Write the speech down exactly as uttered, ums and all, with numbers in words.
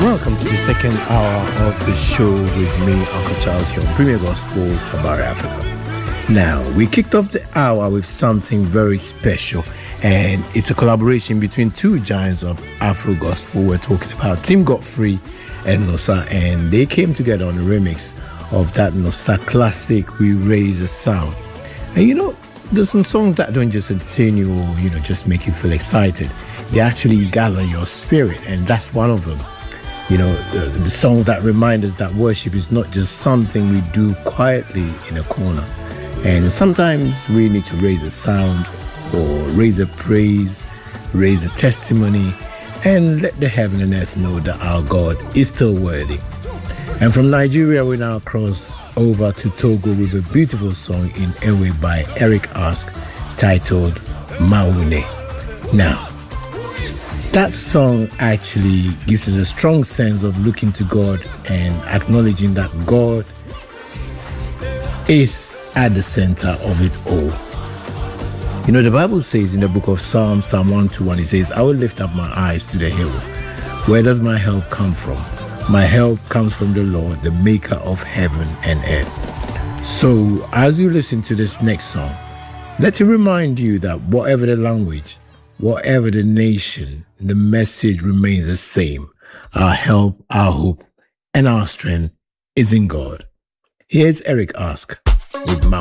Welcome to the second hour of the show with me, Uncle Charles, here on Premier Gospels about Africa. Now, we kicked off the hour with something very special, and it's a collaboration between two giants of Afro Gospel. We're talking about Tim Godfrey and Nosa, and they came together on a remix of that Nosa classic, We Raise a Sound. And you know, there's some songs that don't just entertain you or, you know, just make you feel excited. They actually gather your spirit, and that's one of them. You know, the, the songs that remind us that worship is not just something we do quietly in a corner. And sometimes we need to raise a sound or raise a praise, raise a testimony, and let the heaven and earth know that our God is still worthy. And from Nigeria, we now cross over to Togo with a beautiful song in Ewe by Eric Ask titled Maune. Now, that song actually gives us a strong sense of looking to God and acknowledging that God is at the center of it all. You know, the Bible says in the book of Psalms, Psalm one twenty-one, it says, I will lift up my eyes to the hills. Where does my help come from? My help comes from the Lord, the maker of heaven and earth. So as you listen to this next song, let it remind you that whatever the language, whatever the nation, the message remains the same. Our help, our hope, and our strength is in God. Here's Eric Ask with Mount.